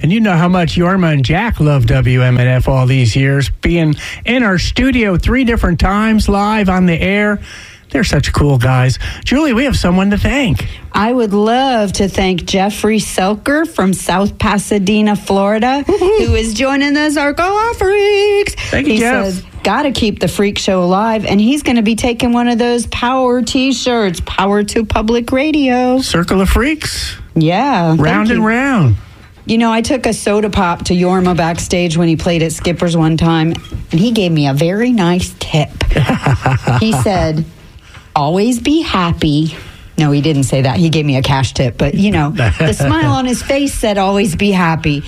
And you know how much Yorma and Jack love WMNF all these years, being in our studio 3 different times, live on the air. They're such cool guys. Julie, we have someone to thank. I would love to thank Jeffrey Selker from South Pasadena, Florida, who is joining the Circle of Freaks. Thank you, Jeff. He says, gotta keep the freak show alive, and he's going to be taking one of those power T-shirts, Power to Public Radio. Circle of Freaks. Yeah. Round and round. You know, I took a soda pop to Yorma backstage when he played at Skipper's one time, and he gave me a very nice tip. He said, always be happy. No, he didn't say that. He gave me a cash tip. But, you know, the smile on his face said always be happy.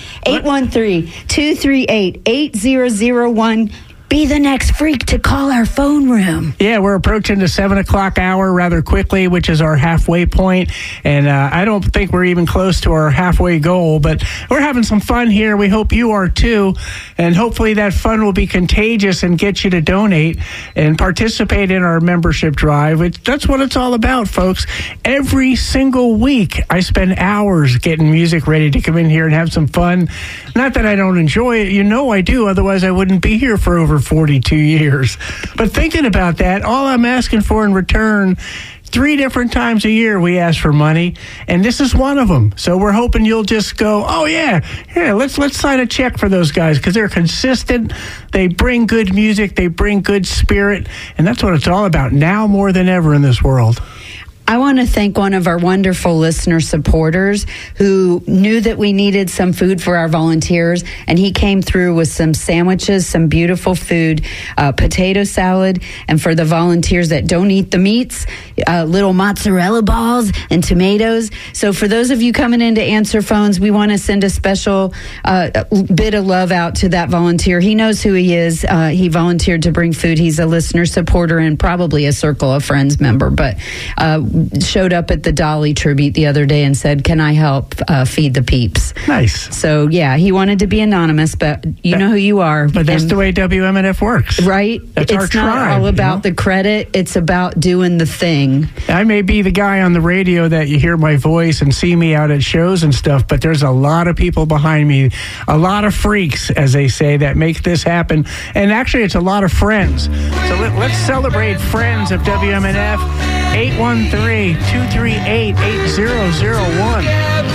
813-238-8001. Be the next freak to call our phone room. Yeah, we're approaching the 7 o'clock hour rather quickly, which is our halfway point. And I don't think we're even close to our halfway goal, but we're having some fun here. We hope you are too. And hopefully that fun will be contagious and get you to donate and participate in our membership drive. That's what it's all about, folks. Every single week, I spend hours getting music ready to come in here and have some fun. Not that I don't enjoy it. You know I do. Otherwise, I wouldn't be here for over 42 years. But thinking about that, all I'm asking for in return, 3 different times a year we ask for money, and this is one of them. So we're hoping you'll just go, oh yeah, let's sign a check for those guys, because they're consistent, they bring good music, they bring good spirit, and that's what it's all about now more than ever in this world. I want to thank one of our wonderful listener supporters who knew that we needed some food for our volunteers, and he came through with some sandwiches, some beautiful food, potato salad, and for the volunteers that don't eat the meats, little mozzarella balls and tomatoes. So for those of you coming in to answer phones, we want to send a special bit of love out to that volunteer. He knows who he is. He volunteered to bring food. He's a listener supporter and probably a Circle of Friends member, but showed up at the Dolly tribute the other day and said, can I help feed the peeps? Nice. So, yeah, he wanted to be anonymous, but you know who you are. But that's the way WMNF works. Right? That's our tribe. It's not all about the credit. It's about doing the thing. I may be the guy on the radio that you hear my voice and see me out at shows and stuff, but there's a lot of people behind me, a lot of freaks, as they say, that make this happen. And actually, it's a lot of friends. So let's celebrate friends of WMNF. 813-238-8001.